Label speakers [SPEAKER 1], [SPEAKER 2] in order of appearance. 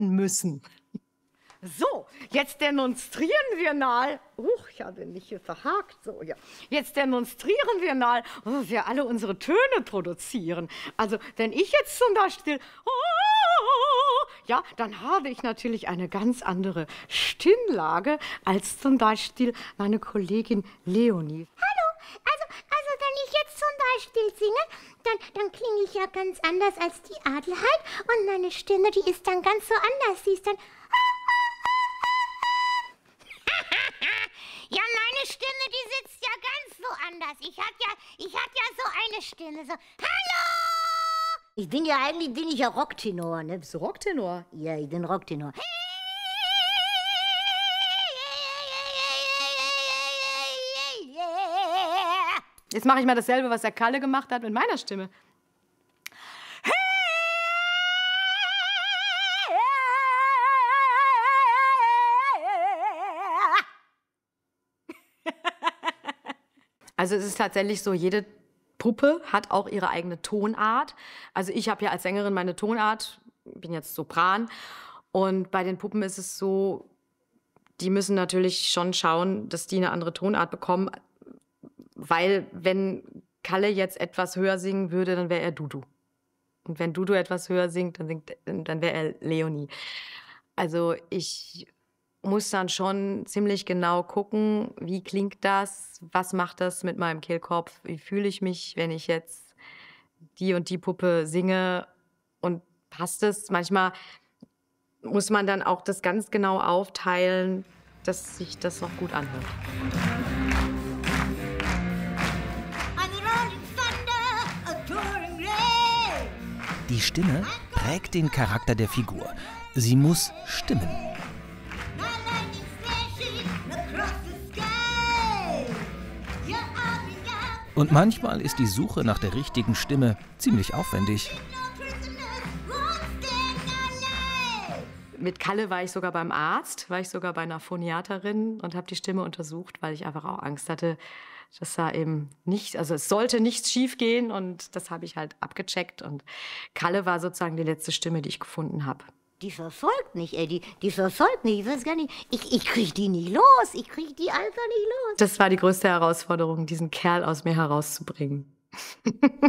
[SPEAKER 1] müssen. So, jetzt demonstrieren wir mal. Ich habe mich hier verhakt. So, ja. Jetzt demonstrieren wir mal, wie wir alle unsere Töne produzieren. Also, wenn ich jetzt zum Beispiel, ja, dann habe ich natürlich eine ganz andere Stimmlage als zum Beispiel meine Kollegin Leonie.
[SPEAKER 2] Also wenn ich jetzt zum Beispiel singe, dann klinge ich ja ganz anders als die Adelheid. Und meine Stimme, die ist dann ganz so anders. Sie ist dann... Ja, meine Stimme, die sitzt ja ganz so anders. Ich hatte ja so eine Stimme, so, hallo!
[SPEAKER 3] Eigentlich bin ich ja Rocktenor, ne?
[SPEAKER 1] Bist du Rocktenor?
[SPEAKER 3] Ja, ich bin Rocktenor.
[SPEAKER 1] Jetzt mache ich mal dasselbe, was der Kalle gemacht hat mit meiner Stimme. Also es ist tatsächlich so, jede Puppe hat auch ihre eigene Tonart. Also ich habe ja als Sängerin meine Tonart, bin jetzt Sopran. Und bei den Puppen ist es so, die müssen natürlich schon schauen, dass die eine andere Tonart bekommen. Weil wenn Kalle jetzt etwas höher singen würde, dann wäre er Dudu. Und wenn Dudu etwas höher singt, dann wäre er Leonie. Also ich muss dann schon ziemlich genau gucken, wie klingt das, was macht das mit meinem Kehlkopf, wie fühle ich mich, wenn ich jetzt die und die Puppe singe und passt es. Manchmal muss man dann auch das ganz genau aufteilen, dass sich das noch gut anhört.
[SPEAKER 4] Die Stimme prägt den Charakter der Figur. Sie muss stimmen. Und manchmal ist die Suche nach der richtigen Stimme ziemlich aufwendig.
[SPEAKER 1] Mit Kalle war ich sogar beim Arzt, war ich sogar bei einer Phoniaterin und habe die Stimme untersucht, weil ich einfach auch Angst hatte, dass da eben nicht, also es sollte nichts schief gehen und das habe ich halt abgecheckt und Kalle war sozusagen die letzte Stimme, die ich gefunden habe.
[SPEAKER 3] Die verfolgt mich, ey. Die verfolgt mich. Ich weiß gar nicht. Ich krieg die nicht los. Ich krieg die einfach nicht los.
[SPEAKER 1] Das war die größte Herausforderung, diesen Kerl aus mir herauszubringen.